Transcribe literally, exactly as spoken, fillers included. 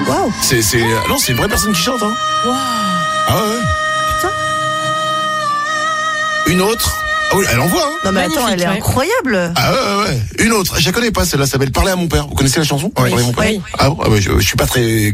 Waouh. C'est, c'est, non, c'est une vraie personne qui chante, hein. Waouh. Ah ouais. Putain. Une autre. Ah oui, elle envoie, hein. Non mais Magnifique, attends, elle est ouais. incroyable. Ah ouais, ouais, ouais. Une autre. Je la connais pas, celle-là, ça s'appelle Parler à mon père. Vous connaissez la chanson? Oui. Parler à mon père. Oui. Ah bon, ah bah, je, je suis pas très